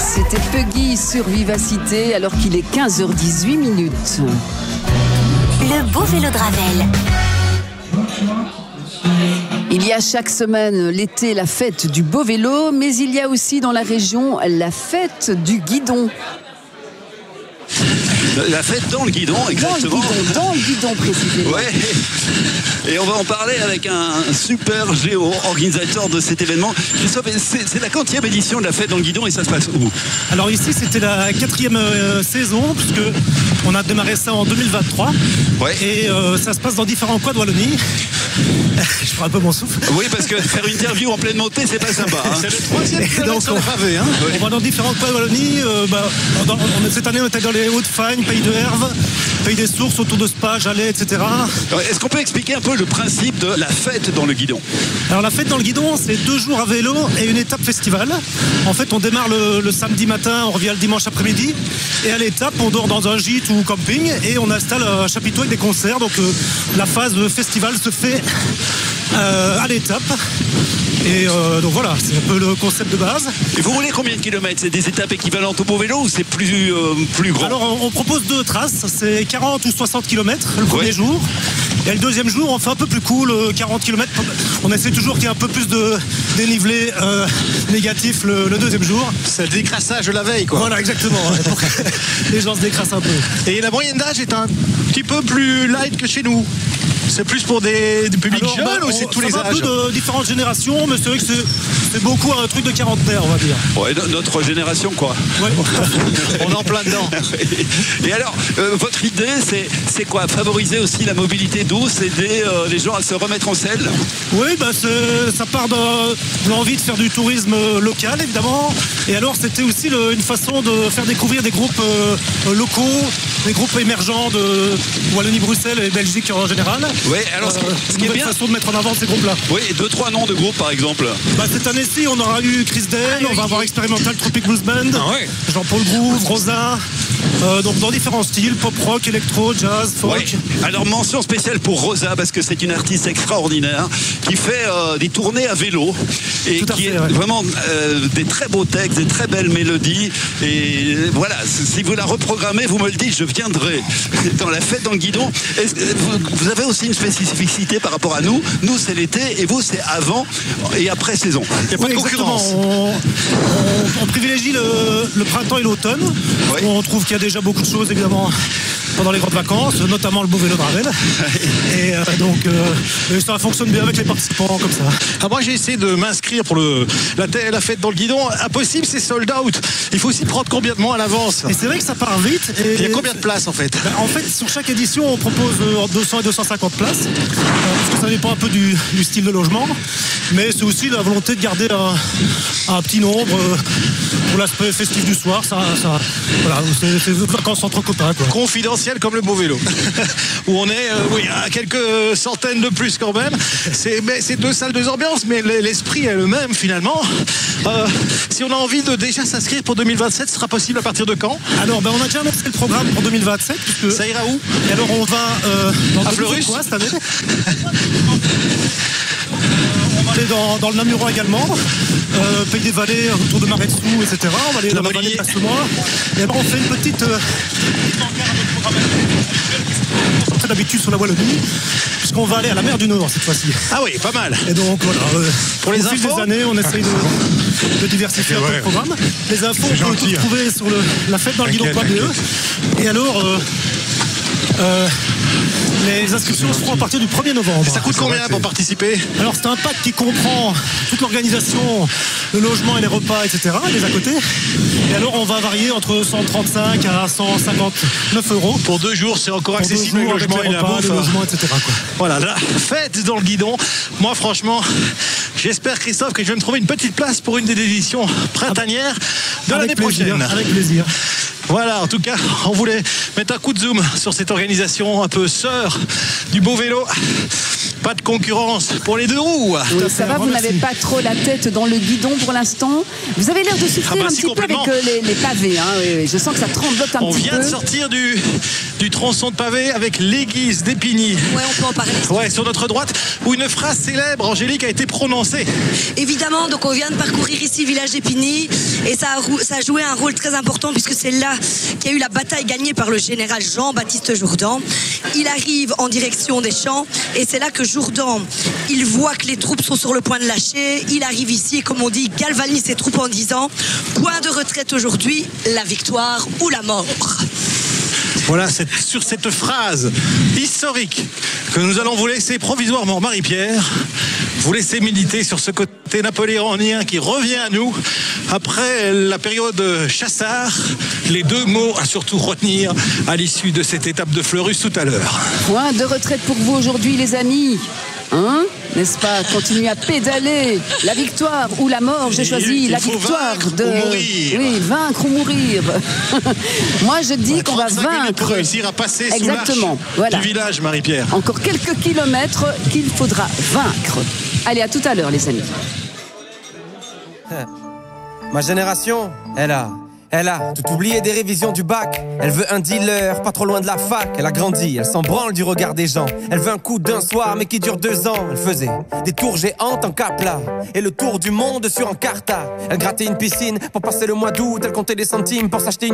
c'était Puggy sur Vivacité alors qu'il est 15h18 minutes. Le beau vélo de Ravel. Il y a chaque semaine l'été la fête du beau vélo, mais il y a aussi dans la région la fête du guidon. La fête dans le guidon, exactement. Dans le guidon précisément. Ouais. Et on va en parler avec un super géo, organisateur de cet événement. Christophe, c'est la 40e édition de la fête dans le guidon et ça se passe où? Alors ici, c'était la 4e saison, puisque on a démarré ça en 2023. Ouais. Et ça se passe dans différents coins de Wallonie. Je prends un peu mon souffle. Oui, parce que faire une interview en pleine montée, c'est pas sympa. Hein. C'est le 3e kilomètre sur le pavé. Hein. On va dans différents coins de Wallonie. Cette année, on était dans les Hauts-de-Fagne, Pays de Herve, Pays des Sources, autour de Spa, Jalais, etc. Est-ce qu'on peut expliquer un peu le principe de la fête dans le guidon? Alors la fête dans le guidon, c'est 2 jours à vélo et une étape festival. En fait, on démarre le samedi matin, on revient le dimanche après-midi. Et à l'étape, on dort dans un gîte ou camping et on installe un chapiteau avec des concerts. Donc la phase festival se fait à l'étape. Et donc voilà, c'est un peu le concept de base. Et vous roulez combien de kilomètres? C'est des étapes équivalentes au beau vélo ou c'est plus grand? Alors on propose 2 traces, c'est 40 ou 60 km le premier jour. Et le deuxième jour, on fait un peu plus cool, 40 km. On essaie toujours qu'il y ait un peu plus de dénivelé négatif le deuxième jour. C'est le décrassage de la veille, quoi. Voilà, exactement. Pour que les gens se décrassent un peu. Et la moyenne d'âge est un petit peu plus light que chez nous. C'est plus pour des publics jeunes ou c'est tous les âges? Un peu de différentes générations, mais c'est vrai que c'est beaucoup un truc de quarantenaire, on va dire. Ouais, notre génération, quoi. Ouais. On est en plein dedans. Et alors, votre idée, c'est quoi? Favoriser aussi la mobilité douce, aider les gens à se remettre en selle? Oui, ça part de l'envie de faire du tourisme local, évidemment. Et alors, c'était aussi une façon de faire découvrir des groupes locaux, des groupes émergents de Wallonie-Bruxelles et Belgique en général. Oui, alors ce qui est bien, façon de mettre en avant ces groupes-là. Oui, 2-3 noms de groupes par exemple. Cette année-ci, on aura eu Chris Den, on va avoir Expérimental Tropic Blues Band, Jean-Paul Groove, Rosa, donc dans différents styles, pop rock, électro, jazz, folk. Ouais. Alors mention spéciale pour Rosa parce que c'est une artiste extraordinaire qui fait des tournées à vélo et qui est vraiment des très beaux textes, des très belles mélodies. Et voilà, si vous la reprogrammez, vous me le dites, je viendrai dans la fête dans le guidon. Vous avez aussi une spécificité par rapport à nous. Nous, c'est l'été et vous, c'est avant et après saison. Il n'y a pas de concurrence. On privilégie le printemps et l'automne. Oui. On trouve qu'il y a déjà beaucoup de choses, évidemment, pendant les grandes vacances, notamment le beau vélo de Ravel. Et donc, ça fonctionne bien avec les participants comme ça. Moi, j'ai essayé de m'inscrire pour la fête dans le guidon. Impossible, c'est sold out. Il faut aussi prendre combien de mois à l'avance? Et c'est vrai que ça part vite. Et il y a combien de places en fait? En fait, sur chaque édition, on propose entre 200 et 250 places. Parce que ça dépend un peu du style de logement. Mais c'est aussi la volonté de garder un petit nombre pour l'aspect festif du soir. Voilà, c'est des vacances entre copains, quoi. Confidentiel comme le beau vélo. Où on est à quelques centaines de plus quand même. C'est 2 salles, 2 ambiances, mais l'esprit est le même finalement. Si on a envie de déjà s'inscrire pour 2027, ce sera possible à partir de quand? Alors, on a déjà annoncé le programme pour 2027. Ça ira où? Et alors, on va dans à Fleurus cette année. On va aller dans le Namurois également, Pays des Vallées, autour de Marais-Dessous, etc. On va aller dans la vallée de Passemois. Et alors on fait une petite d'habitude sur la Wallonie, puisqu'on va aller à la mer du Nord cette fois-ci. Ah oui, pas mal. Et donc voilà, pour les au fil infos des années, on essaye de diversifier un peu le programme. Les infos, on peut tout trouver sur la fête dans le guidon.be. Et alors, les inscriptions se feront à partir du 1er novembre. Et ça coûte combien pour participer? Alors c'est un pack qui comprend toute l'organisation, le logement et les repas, etc. les à côté. Et alors on va varier entre 135 à 159 euros. Pour 2 jours, c'est encore accessible, le logement et la bouffe. Le logement, etc. quoi. Voilà, la fête dans le guidon. Moi franchement, j'espère Christophe que je vais me trouver une petite place pour une des éditions printanières de l'année prochaine. Avec plaisir. Voilà, en tout cas, on voulait mettre un coup de zoom sur cette organisation un peu sœur du beau vélo. Pas de concurrence pour les 2 roues. Oui, ça va, vous n'avez pas trop la tête dans le guidon pour l'instant. Vous avez l'air de souffrir un petit peu avec les pavés. Hein, oui, je sens que ça tremblote un petit peu. On vient de sortir du du tronçon de pavé avec l'église d'Épigny. Ouais, on peut en parler. Ouais, sur notre droite, où une phrase célèbre, Angélique, a été prononcée. Évidemment, donc on vient de parcourir ici village d'Épigny et ça a joué un rôle très important puisque c'est là qu'il y a eu la bataille gagnée par le général Jean-Baptiste Jourdan. Il arrive en direction des champs et c'est là que Jourdan, il voit que les troupes sont sur le point de lâcher. Il arrive ici et comme on dit, galvanise ses troupes en disant point de retraite aujourd'hui, la victoire ou la mort. Voilà, c'est sur cette phrase historique que nous allons vous laisser provisoirement, Marie-Pierre, vous laisser méditer sur ce côté napoléonien qui revient à nous après la période Chassard. Les deux mots à surtout retenir à l'issue de cette étape de Fleurus tout à l'heure. Point de retraite pour vous aujourd'hui, les amis. Hein? N'est-ce pas? Continuez à pédaler. La victoire ou la mort, j'ai choisi la victoire de... Oui, vaincre ou mourir. Moi, je dis qu'on va vaincre. Pour réussir à passer exactement. Sous l'arche du village, Marie-Pierre. Encore quelques kilomètres qu'il faudra vaincre. Allez, à tout à l'heure, les amis. Ma génération, elle a tout oublié des révisions du bac. Elle veut un dealer, pas trop loin de la fac. Elle a grandi, elle s'en branle du regard des gens. Elle veut un coup d'un soir, mais qui dure 2 ans. Elle faisait des tours géantes en Capla et le tour du monde sur Encarta. Elle grattait une piscine pour passer le mois d'août. Elle comptait des centimes pour s'acheter une